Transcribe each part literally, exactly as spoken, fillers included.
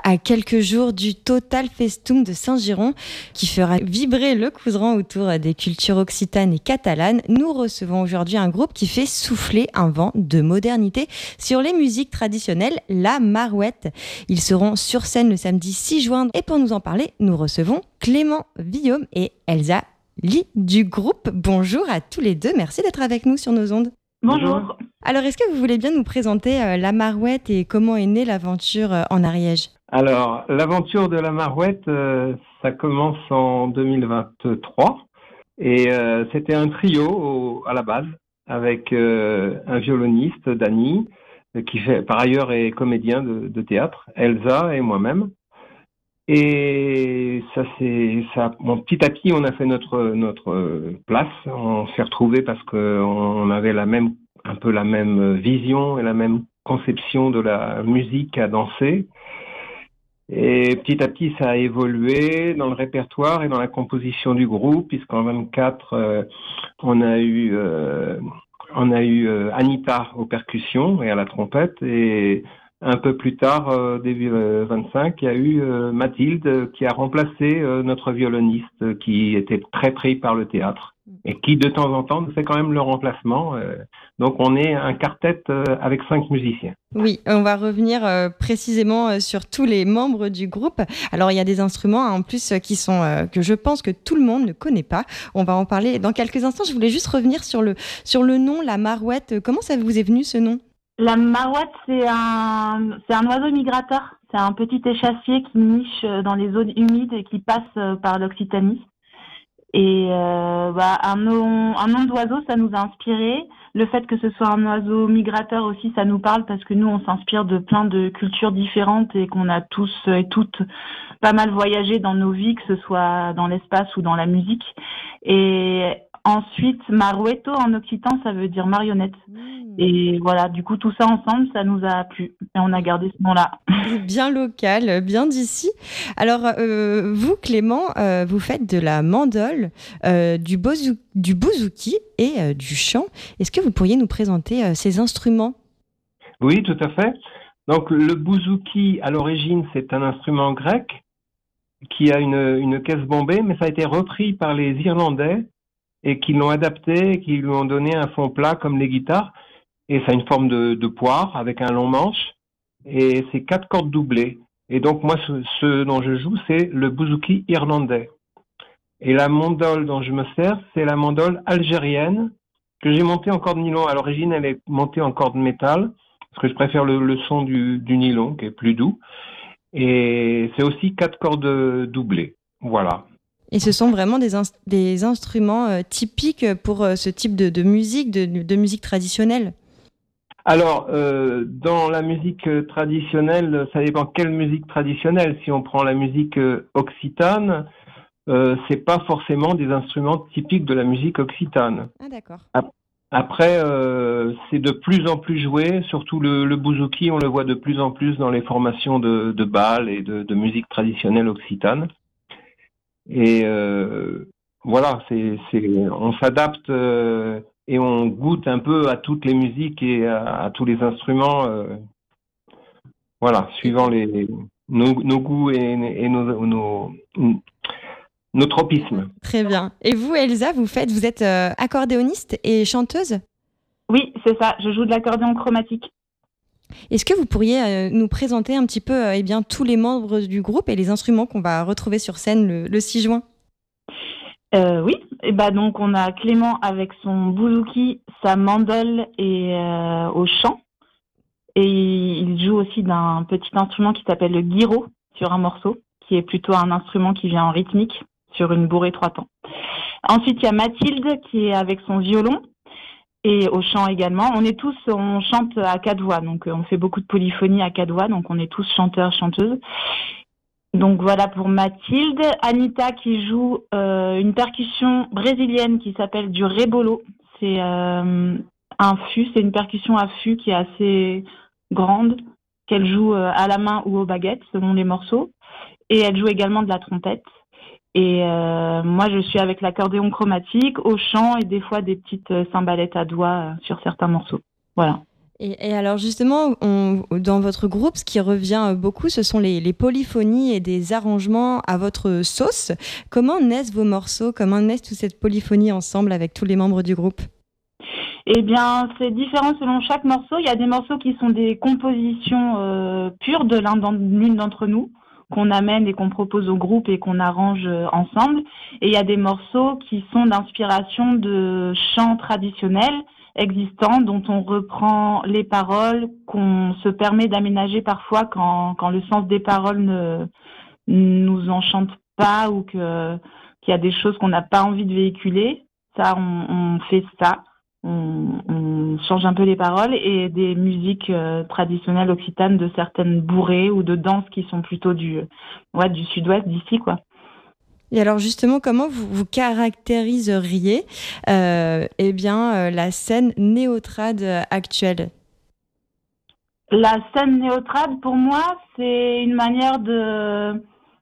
À quelques jours du Total Festum de Saint-Girons, qui fera vibrer le couserand autour des cultures occitanes et catalanes, nous recevons aujourd'hui un groupe qui fait souffler un vent de modernité sur les musiques traditionnelles, la Marouette. Ils seront sur scène le samedi six juin. Et pour nous en parler, nous recevons Clément Villaume et Elsa Lee du groupe. Bonjour à tous les deux, merci d'être avec nous sur nos ondes. Bonjour. Alors, est-ce que vous voulez bien nous présenter euh, la Marouette et comment est née l'aventure euh, en Ariège ? Alors, l'aventure de la Marouette, euh, ça commence en deux mille vingt-trois et euh, c'était un trio au, à la base avec euh, un violoniste, Dany, qui fait, par ailleurs est comédien de, de théâtre, Elsa et moi-même. Et ça, c'est ça. Bon, petit à petit, on a fait notre notre place. On s'est retrouvés parce que on avait la même, un peu la même vision et la même conception de la musique à danser. Et petit à petit, ça a évolué dans le répertoire et dans la composition du groupe, puisqu'en vingt-quatre, euh, on a eu euh, on a eu euh, Anita aux percussions et à la trompette, et un peu plus tard, euh, début euh, vingt-cinq, il y a eu euh, Mathilde euh, qui a remplacé euh, notre violoniste euh, qui était très pris par le théâtre et qui de temps en temps fait quand même le remplacement. Euh, donc on est un quartet euh, avec cinq musiciens. Oui, on va revenir euh, précisément euh, sur tous les membres du groupe. Alors il y a des instruments hein, en plus euh, qui sont euh, que je pense que tout le monde ne connaît pas. On va en parler dans quelques instants. Je voulais juste revenir sur le sur le nom, la Marouette. Comment ça vous est venu ce nom ? La marouette, c'est un, c'est un oiseau migrateur. C'est un petit échassier qui niche dans les zones humides et qui passe par l'Occitanie. Et euh, bah, un nom, un nom d'oiseau, ça nous a inspiré. Le fait que ce soit un oiseau migrateur aussi, ça nous parle parce que nous, on s'inspire de plein de cultures différentes et qu'on a tous et toutes pas mal voyagé dans nos vies, que ce soit dans l'espace ou dans la musique. Et ensuite, Marouetto en occitan, ça veut dire marionnette. Mmh. Et voilà, du coup, tout ça ensemble, ça nous a plu. Et on a gardé ce nom-là. Bien local, bien d'ici. Alors, euh, vous, Clément, euh, vous faites de la mandole, euh, du, bozou- du bouzouki et euh, du chant. Est-ce que vous pourriez nous présenter euh, ces instruments ? Oui, tout à fait. Donc, le bouzouki, à l'origine, c'est un instrument grec qui a une, une caisse bombée, mais ça a été repris par les Irlandais et qui l'ont adapté, qui lui ont donné un fond plat comme les guitares. Et ça a une forme de, de poire avec un long manche et c'est quatre cordes doublées. Et donc moi, ce, ce dont je joue, c'est le bouzouki irlandais. Et la mandole dont je me sers, c'est la mandole algérienne que j'ai montée en corde nylon. À l'origine, elle est montée en corde métal parce que je préfère le, le son du, du nylon qui est plus doux. Et c'est aussi quatre cordes doublées. Voilà. Et ce sont vraiment des, inst- des instruments euh, typiques pour euh, ce type de, de musique, de, de musique traditionnelle ? Alors, euh, dans la musique traditionnelle, ça dépend quelle musique traditionnelle. Si on prend la musique euh, occitane, euh, c'est pas forcément des instruments typiques de la musique occitane. Ah d'accord. Après, euh, c'est de plus en plus joué, surtout le, le bouzouki, on le voit de plus en plus dans les formations de, de bal et de, de musique traditionnelle occitane. Et euh, voilà, c'est, c'est, on s'adapte euh, et on goûte un peu à toutes les musiques et à, à tous les instruments, euh, voilà, suivant les, nos, nos goûts et, et nos, nos, nos tropismes. Très bien. Et vous, Elsa, vous faites, vous êtes euh, accordéoniste et chanteuse ? Oui, c'est ça. Je joue de l'accordéon chromatique. Est-ce que vous pourriez euh, nous présenter un petit peu euh, eh bien, tous les membres du groupe et les instruments qu'on va retrouver sur scène le, le six juin ? Euh, oui, et bah donc on a Clément avec son bouzouki, sa mandole et euh, au chant. Et il joue aussi d'un petit instrument qui s'appelle le guiro sur un morceau, qui est plutôt un instrument qui vient en rythmique sur une bourrée trois temps. Ensuite, il y a Mathilde qui est avec son violon et au chant également. On est tous, on chante à quatre voix, donc on fait beaucoup de polyphonie à quatre voix, donc on est tous chanteurs, chanteuses. Donc voilà pour Mathilde. Anita qui joue euh, une percussion brésilienne qui s'appelle du rebolo. C'est euh, un fût, c'est une percussion à fût qui est assez grande, qu'elle joue euh, à la main ou aux baguettes selon les morceaux. Et elle joue également de la trompette. Et euh, moi je suis avec l'accordéon chromatique, au chant et des fois des petites cymbalettes à doigts euh, sur certains morceaux. Voilà. Et, et alors justement, on, dans votre groupe, ce qui revient beaucoup, ce sont les, les polyphonies et des arrangements à votre sauce. Comment naissent vos morceaux? Comment naissent toute cette polyphonie ensemble avec tous les membres du groupe? Eh bien, c'est différent selon chaque morceau. Il y a des morceaux qui sont des compositions euh, pures de l'un d'en- l'une d'entre nous, qu'on amène et qu'on propose au groupe et qu'on arrange euh, ensemble. Et il y a des morceaux qui sont d'inspiration de chants traditionnels existants dont on reprend les paroles, qu'on se permet d'aménager parfois quand, quand le sens des paroles ne nous enchante pas ou que, qu'il y a des choses qu'on n'a pas envie de véhiculer. Ça, on, on fait ça. On, on change un peu les paroles et des musiques euh, traditionnelles occitanes de certaines bourrées ou de danses qui sont plutôt du, ouais, du sud-ouest d'ici, quoi. Et alors justement, comment vous, vous caractériseriez euh, eh bien, euh, la scène néotrad actuelle? La scène néotrad, pour moi, c'est une manière de,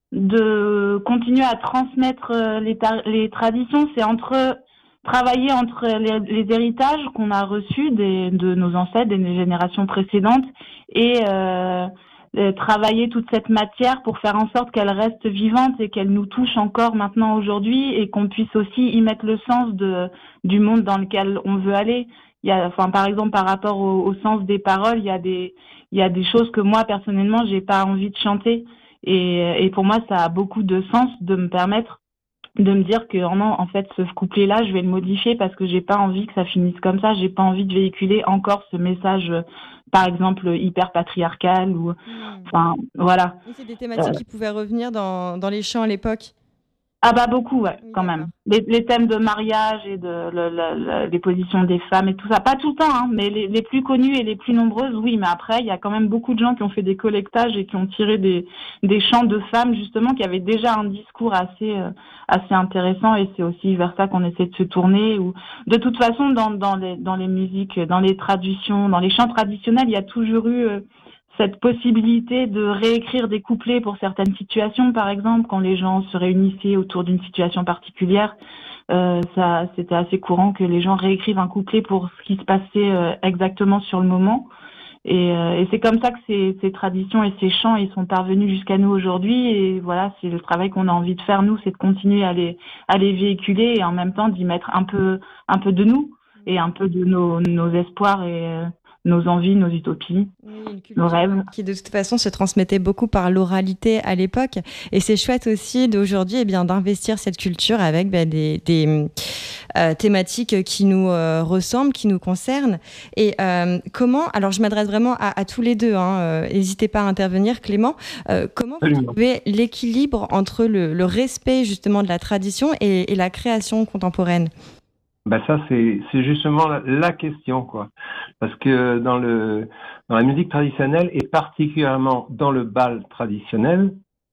de continuer à transmettre euh, les, ta- les traditions. C'est entre travailler entre les, les héritages qu'on a reçus des, de nos ancêtres, des générations précédentes, et euh, euh, travailler toute cette matière pour faire en sorte qu'elle reste vivante et qu'elle nous touche encore maintenant aujourd'hui et qu'on puisse aussi y mettre le sens de, du monde dans lequel on veut aller. Il y a, enfin, par exemple, par rapport au, au sens des paroles, il y a des, il y a des choses que moi, personnellement, j'ai pas envie de chanter. Et, et pour moi, ça a beaucoup de sens de me permettre de me dire que oh non, en fait, ce couplet-là, je vais le modifier parce que j'ai pas envie que ça finisse comme ça. J'ai pas envie de véhiculer encore ce message, euh, par exemple, hyper patriarcal ou, Hmm. enfin, voilà. Et c'est des Euh, thématiques qui pouvaient revenir dans, dans les chants à l'époque? Ah bah beaucoup, ouais, Oui, quand d'accord. même. Les, les thèmes de mariage et de le- le- le- les positions des femmes et tout ça, pas tout le temps, hein, mais les, les plus connues et les plus nombreuses, oui. Mais après, il y a quand même beaucoup de gens qui ont fait des collectages et qui ont tiré des, des chants de femmes justement qui avaient déjà un discours assez euh, assez intéressant. Et c'est aussi vers ça qu'on essaie de se tourner. Ou de toute façon, dans dans les dans les musiques, dans les traductions, dans les chants traditionnels, il y a toujours eu euh, cette possibilité de réécrire des couplets pour certaines situations, par exemple, quand les gens se réunissaient autour d'une situation particulière, euh, ça, c'était assez courant que les gens réécrivent un couplet pour ce qui se passait euh, exactement sur le moment. Et, euh, et c'est comme ça que ces, ces traditions et ces chants, ils sont parvenus jusqu'à nous aujourd'hui. Et voilà, c'est le travail qu'on a envie de faire, nous, c'est de continuer à les, à les véhiculer et en même temps d'y mettre un peu, un peu de nous et un peu de nos, nos espoirs et euh, nos envies, nos utopies, Oui, une nos culture rêves. qui de toute façon se transmettait beaucoup par l'oralité à l'époque. Et c'est chouette aussi d'aujourd'hui eh bien, d'investir cette culture avec ben, des, des euh, thématiques qui nous euh, ressemblent, qui nous concernent. Et euh, comment, alors je m'adresse vraiment à, à tous les deux, hein, euh, n'hésitez pas à intervenir Clément, euh, comment vous Absolument. trouvez l'équilibre entre le, le respect justement de la tradition et, et la création contemporaine? Bah ça c'est c'est justement la, la question quoi, parce que dans le dans la musique traditionnelle et particulièrement dans le bal traditionnel,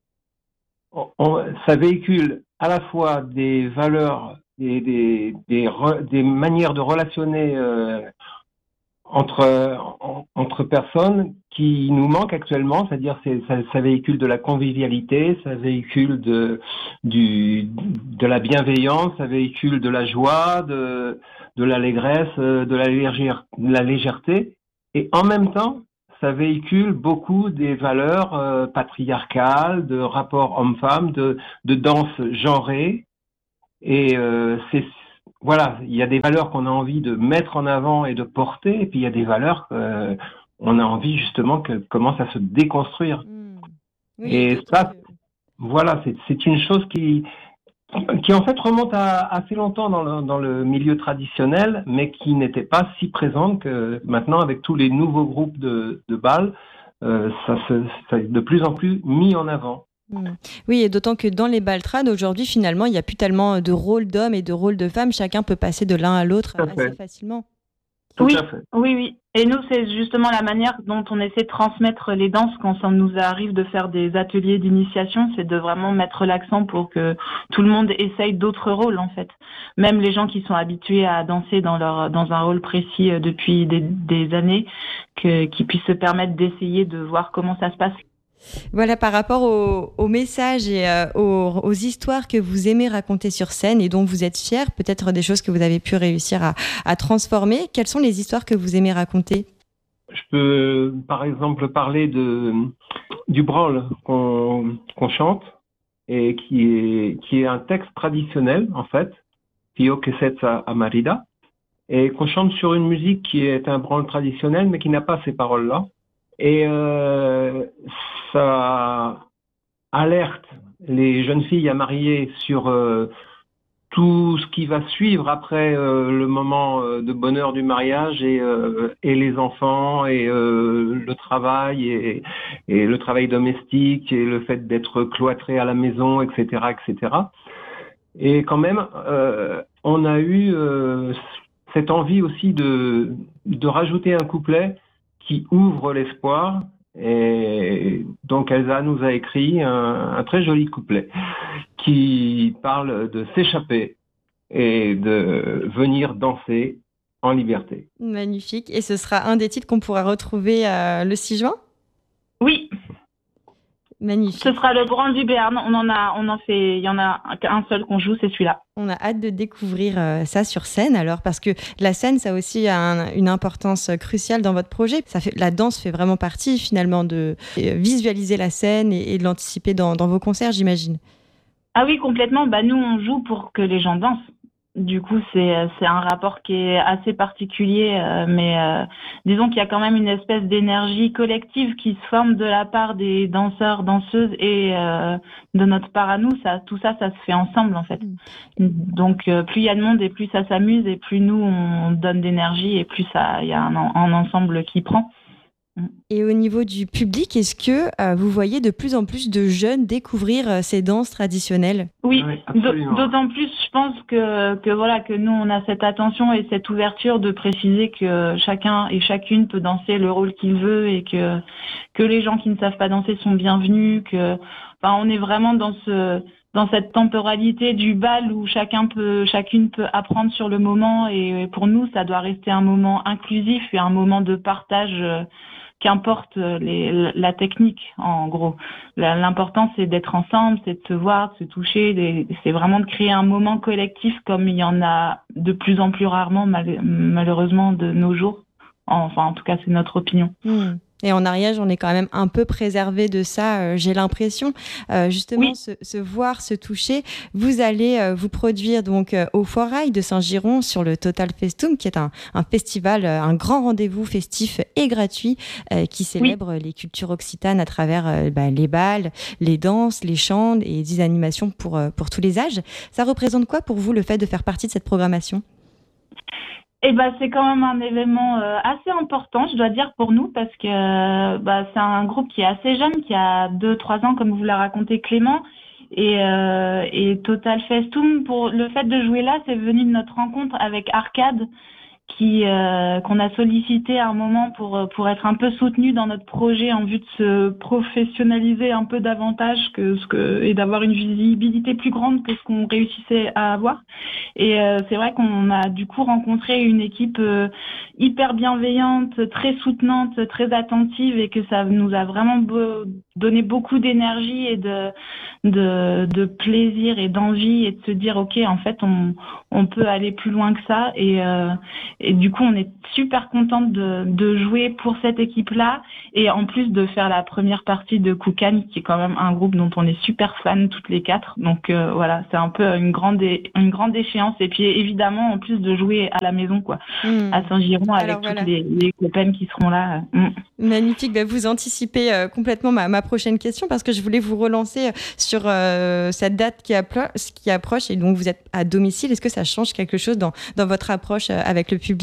on, on- ça véhicule à la fois des valeurs et des des re- des manières de relationner euh, entre en- entre personnes qui nous manquent actuellement, c'est-à-dire c'est ça, ça véhicule de la convivialité, ça véhicule de du de la bienveillance, ça véhicule de la joie, de de l'allégresse, euh, de la légère, de la légèreté, et en même temps ça véhicule beaucoup des valeurs euh, patriarcales, de rapports homme-femme, de de danse genrée. Et euh, c'est voilà, il y a des valeurs qu'on a envie de mettre en avant et de porter, et puis il y a des valeurs qu'on a envie justement qu'elles commencent à se déconstruire. Hmm. Oui, Et d'autant ça, que... voilà, c'est c'est une chose qui qui en fait remonte à assez longtemps dans le, dans le milieu traditionnel, mais qui n'était pas si présente que maintenant avec tous les nouveaux groupes de, de bal, euh, ça, se, ça est de plus en plus mis en avant. Hmm. Oui, et d'autant que dans les baltrades, aujourd'hui, finalement, il n'y a plus tellement de rôle d'homme et de rôle de femme. Chacun peut passer de l'un à l'autre Tout à assez fait. facilement. Tout Oui, à fait. oui, oui. Et nous, c'est justement la manière dont on essaie de transmettre les danses quand ça nous arrive de faire des ateliers d'initiation, c'est de vraiment mettre l'accent pour que tout le monde essaye d'autres rôles, en fait. Même les gens qui sont habitués à danser dans leur, dans un rôle précis euh, depuis des, des années, que, qui puissent se permettre d'essayer de voir comment ça se passe. Voilà, par rapport aux, aux messages et euh, aux, aux histoires que vous aimez raconter sur scène et dont vous êtes fiers, peut-être des choses que vous avez pu réussir à, à transformer, quelles sont les histoires que vous aimez raconter? je peux par exemple parler de, du branle qu'on, qu'on chante et qui est, qui est un texte traditionnel en fait, Tio que setza amarida, et qu'on chante sur une musique qui est un branle traditionnel mais qui n'a pas ces paroles-là. Et euh, ça alerte les jeunes filles à marier sur euh, tout ce qui va suivre après euh, le moment euh, de bonheur du mariage et, euh, et les enfants et euh, le travail et, et le travail domestique et le fait d'être cloîtré à la maison, et cetera, et cetera. Et quand même, euh, on a eu euh, cette envie aussi de, de rajouter un couplet qui ouvre l'espoir. Et donc Elsa nous a écrit un, un très joli couplet qui parle de s'échapper et de venir danser en liberté. Magnifique. Et ce sera un des titres qu'on pourra retrouver euh, le six juin ? Oui. Magnifique. Ce sera le Branle du Béarn. On en a, on en fait, il y en a un seul qu'on joue, c'est celui-là. On a hâte de découvrir euh, ça sur scène alors, parce que la scène, ça a aussi un, une importance cruciale dans votre projet. Ça fait, la danse fait vraiment partie finalement de euh, visualiser la scène et, et de l'anticiper dans, dans vos concerts, j'imagine. Ah oui, complètement. Bah, nous, on joue pour que les gens dansent. Du coup, c'est, c'est un rapport qui est assez particulier, euh, mais euh, disons qu'il y a quand même une espèce d'énergie collective qui se forme de la part des danseurs, danseuses et euh, de notre part à nous. Ça, tout ça, ça se fait ensemble en fait. Mmh. Donc, euh, plus il y a de monde et plus ça s'amuse et plus nous, on donne d'énergie et plus ça, il y a un, un ensemble qui prend. Et au niveau du public, est-ce que euh, vous voyez de plus en plus de jeunes découvrir euh, ces danses traditionnelles ? Oui, oui d'autant plus, je pense que, que voilà que nous on a cette attention et cette ouverture de préciser que chacun et chacune peut danser le rôle qu'il veut et que que les gens qui ne savent pas danser sont bienvenus. Que, enfin, on est vraiment dans ce dans cette temporalité du bal où chacun peut, chacune peut apprendre sur le moment et pour nous ça doit rester un moment inclusif et un moment de partage. Euh, Qu'importe les, la technique, en gros. L'important, c'est d'être ensemble, c'est de se voir, de se toucher. C'est vraiment de créer un moment collectif comme il y en a de plus en plus rarement, mal, malheureusement, de nos jours. Enfin, en tout cas, c'est notre opinion. Mmh. Et en Ariège, on est quand même un peu préservé de ça, euh, j'ai l'impression. Euh, justement, oui. se, se voir, se toucher. Vous allez euh, vous produire donc euh, au Foirail de Saint-Giron sur le Total Festum, qui est un, un festival, euh, un grand rendez-vous festif et gratuit euh, qui célèbre oui. les cultures occitanes à travers euh, bah, les bals, les danses, les chants et des animations pour, euh, pour tous les âges. Ça représente quoi pour vous le fait de faire partie de cette programmation ? Eh ben, c'est quand même un événement euh, assez important, je dois dire, pour nous, parce que euh, bah, c'est un groupe qui est assez jeune, qui a deux trois ans, comme vous l'a raconté Clément. Et, euh, et Total Festum, pour le fait de jouer là, c'est venu de notre rencontre avec Arcade, qui euh, qu'on a sollicité à un moment pour pour être un peu soutenu dans notre projet en vue de se professionnaliser un peu davantage que ce que et d'avoir une visibilité plus grande que ce qu'on réussissait à avoir. Et euh, c'est vrai qu'on a du coup rencontré une équipe euh, hyper bienveillante, très soutenante, très attentive et que ça nous a vraiment be- donné beaucoup d'énergie et de de de plaisir et d'envie et de se dire ok, en fait on on peut aller plus loin que ça et euh, et du coup on est super contente de de jouer pour cette équipe-là et en plus de faire la première partie de Koukan qui est quand même un groupe dont on est super fan toutes les quatre. Donc euh, voilà, c'est un peu une grande é- une grande échéance et puis évidemment en plus de jouer à la maison quoi, mmh. à Saint-Giron avec Alors, toutes voilà. les les copains qui seront là. Mmh. Magnifique, bah, vous anticipez euh, complètement ma, ma prochaine question parce que je voulais vous relancer sur euh, cette date qui, appro- qui approche et donc vous êtes à domicile. Est-ce que ça change quelque chose dans, dans votre approche euh, avec le public ?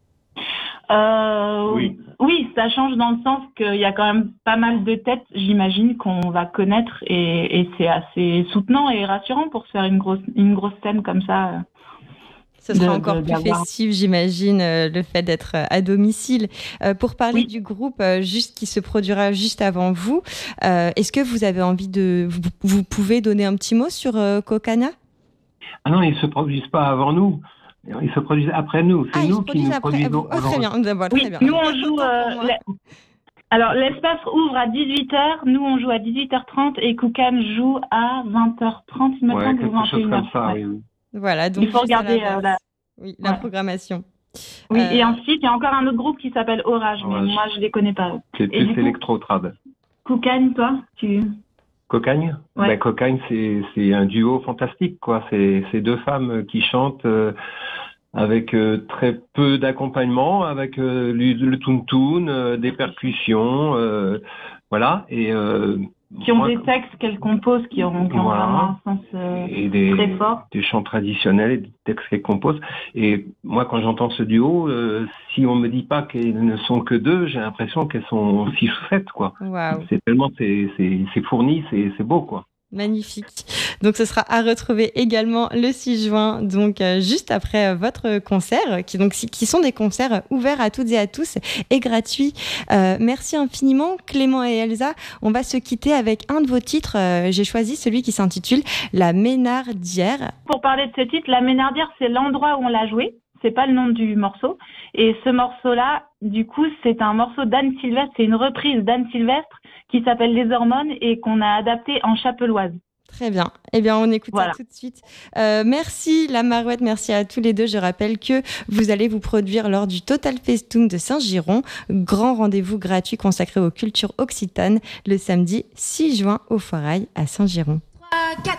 Euh, oui. oui, ça change dans le sens qu'il y a quand même pas mal de têtes, j'imagine, qu'on va connaître et, et c'est assez soutenant et rassurant pour se faire une grosse, une grosse scène comme ça. Ce sera de, encore de, plus d'avoir... festif, j'imagine, euh, le fait d'être euh, à domicile. Euh, pour parler oui. du groupe euh, juste qui se produira juste avant vous, euh, est-ce que vous avez envie de... Vous, vous pouvez donner un petit mot sur euh, Kokana ? Ah non, ils ne se produisent pas avant nous. Ils se produisent après nous. C'est ah, nous qui nous après. produisons. Oh, très bien, d'abord, oui, très bien. Nous, on joue... Euh, la... Alors, l'espace ouvre à dix-huit heures. Nous, on joue à dix-huit heures trente et Koukan joue à vingt heures trente, il me ouais, semble, ou vingt et une heures. Chose comme ça, oui. Voilà, donc il faut regarder... la, oui, la ouais. programmation. Oui, Euh, et ensuite, il y a encore un autre groupe qui s'appelle Orage, Orage. mais moi, je les connais pas. C'est Et plus du coup- électro-trad. Koukagne, toi, tu... Cocagne Ouais. ben, Cocagne, c'est, c'est un duo fantastique, quoi. C'est, c'est deux femmes qui chantent euh, avec euh, très peu d'accompagnement, avec euh, le, le toun-toun, euh, des percussions, euh, voilà. Et, euh, qui ont moi, des textes qu'elles composent, qui ont, qui ont Voilà. vraiment un sens euh, et des, très fort. des chants traditionnels et des textes qu'elles composent. Et moi, quand j'entends ce duo, euh, si on me dit pas qu'elles ne sont que deux, j'ai l'impression qu'elles sont six ou sept, quoi. Waouh. C'est tellement, c'est, c'est, c'est fourni, c'est, c'est beau, quoi. Magnifique. Donc ce sera à retrouver également le six juin, donc euh, juste après euh, votre concert, qui, donc, qui sont des concerts ouverts à toutes et à tous et gratuits. Euh, merci infiniment Clément et Elsa. On va se quitter avec un de vos titres. Euh, j'ai choisi celui qui s'intitule La Ménardière. Pour parler de ce titre, La Ménardière, c'est l'endroit où on l'a joué. C'est pas le nom du morceau. Et ce morceau-là, du coup, c'est un morceau d'Anne Sylvestre. C'est une reprise d'Anne Sylvestre qui s'appelle Les Hormones et qu'on a adapté en chapelloise. Très bien. Eh bien, on écoute Voilà. ça tout de suite. Euh, merci la Marouette, merci à tous les deux. Je rappelle que vous allez vous produire lors du Total Festum de Saint-Giron, grand rendez-vous gratuit consacré aux cultures occitanes, le samedi six juin au Foirail à Saint-Giron.